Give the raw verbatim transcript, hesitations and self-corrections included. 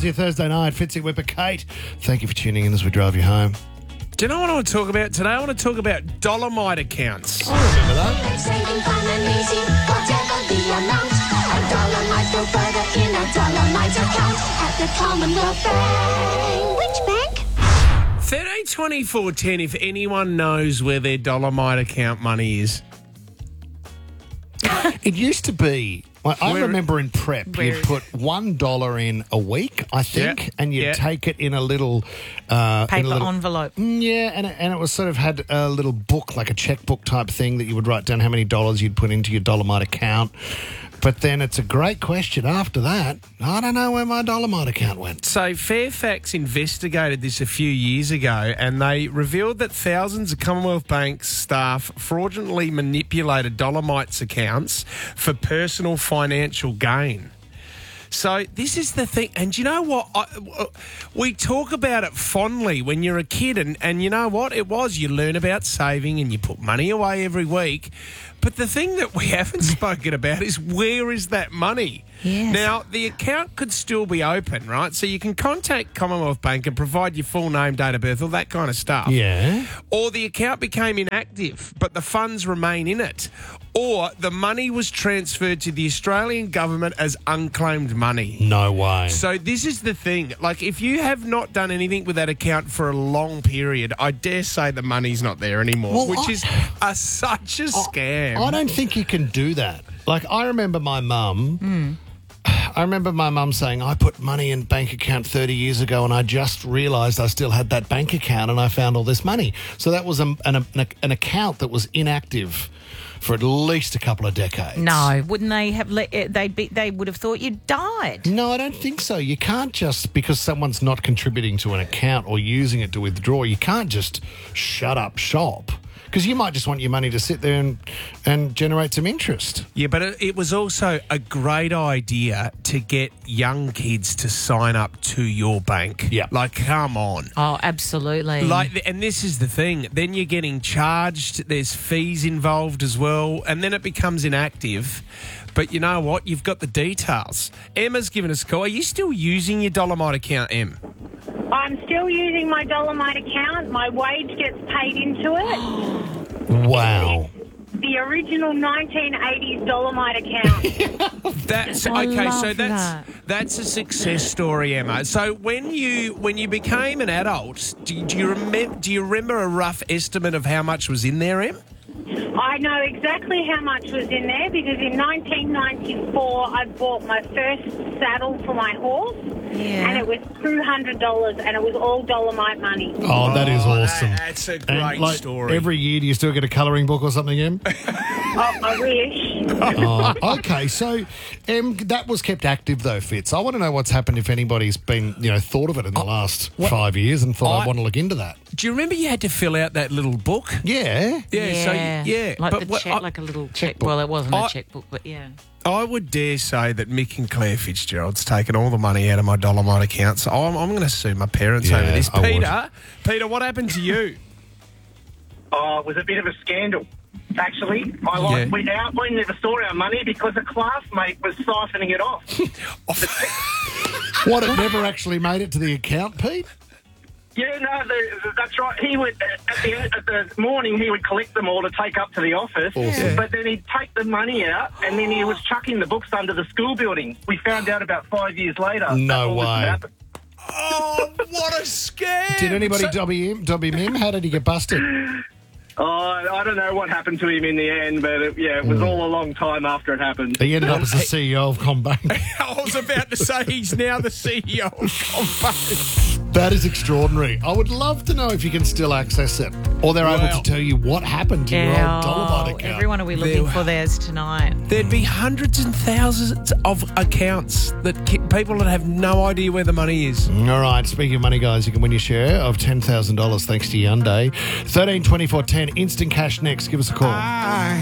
your Thursday night. Fitzy Whipper, Kate, thank you for tuning in as we drive you home. Do you know what I want to talk about today? I want to talk about Dolomite accounts. I remember that. Saving fun and easy, whatever the amount. A Dolomite go further in a Dolomite account at the Commonwealth Bank. Which bank? thirteen twenty-four ten, if anyone knows where their Dolomite account money is. It used to be, well, I Where- remember in prep, Where- you'd put one dollar in a week, I think, Yeah, and you'd yeah. take it in a little... Uh, in a Paper little- envelope. Mm, Yeah, and it, and it was sort of had a little book, like a checkbook type thing that you would write down how many dollars you'd put into your Dolomite account. But then it's a great question after that. I don't know where my Dolomite account went. So Fairfax investigated this a few years ago and they revealed that thousands of Commonwealth Bank staff fraudulently manipulated Dolomite's accounts for personal financial gain. So this is the thing. And you know what? I, we talk about it fondly when you're a kid. And, and you know what? It was. You learn about saving and you put money away every week. But the thing that we haven't spoken about is where is that money? Yes. Now, the account could still be open, right? So you can contact Commonwealth Bank and provide your full name, date of birth, all that kind of stuff. Yeah. Or the account became inactive, but the funds remain in it. Or the money was transferred to the Australian government as unclaimed money. No way. So this is the thing. Like, if you have not done anything with that account for a long period, I dare say the money's not there anymore, Well, which I- is a, such a scam. I don't think you can do that. Like, I remember my mum... I remember my mum saying, I put money in bank account thirty years ago and I just realised I still had that bank account and I found all this money. So that was a, an, an, an account that was inactive for at least a couple of decades. No, wouldn't they have? Let, eh, they'd be. They would have thought you died. No, I don't think so. You can't just, because someone's not contributing to an account or using it to withdraw, you can't just shut up shop. Because you might just want your money to sit there and, and generate some interest. Yeah, but it, it was also a great idea to get young kids to sign up to your bank. Yeah. Like, come on. Oh, absolutely. Like, and this is the thing. Then you're getting charged. There's fees involved as well, and then it becomes inactive. But you know what? You've got the details. Emma's given us a call. Are you still using your Dolomite account, Em? I'm still using my Dolomite account. My wage gets paid into it. Wow. The original nineteen eighties Dolomite account. That's I okay. love So that's that. that's a success story, Emma. So when you when you became an adult, do, do you remember? Do you remember a rough estimate of how much was in there, Em? I know exactly how much was in there because in nineteen ninety-four I bought my first saddle for my horse. Yeah. And it was two hundred dollars and it was all Dolomite money. Oh, that is awesome. that- that's a great And, like, story. Every year, do you still get a colouring book or something, Em? Oh, I wish. Oh, okay, so um, that was kept active though, Fitz. I want to know what's happened if anybody's been, you know, thought of it in the last five years and thought I, I- want to look into that. Do you remember you had to fill out that little book? Yeah. Yeah. So yeah, like but the what- check, I- like a little check. checkbook. Well, it wasn't I- a checkbook, but yeah. I would dare say that Mick and Claire Fitzgerald's taken all the money out of my Dolomite account, so I'm, I'm going to sue my parents Yeah, over this. I would. Peter, Peter, what happened to you? Oh, it was a bit of a scandal, actually. I like Yeah. we, our, we never saw our money because a classmate was siphoning it off. What, it never actually made it to the account, Pete? Yeah, no, the, that's right. He would at the end, at the morning he would collect them all to take up to the office, Awesome. but then he'd take the money out and then he was chucking the books under the school building. We found out about five years later. No That's all that way. happened. Oh, what a scam! Did anybody So- dobby him, dobby him? How did he get busted? Oh, I don't know what happened to him in the end, but it, yeah, it was all a long time after it happened. He ended up as the C E O of Combank. I was about to say he's now the C E O of Combank. That is extraordinary. I would love to know if you can still access it. Or they're able Wow. to tell you what happened to your old Dolomite account. Everyone will be looking There- for theirs tonight. There'd be hundreds and thousands of accounts that ki- people that have no idea where the money is. All right, speaking of money, guys, you can win your share of ten thousand dollars thanks to Hyundai. thirteen twenty-four ten, instant cash next. Give us a call. Bye.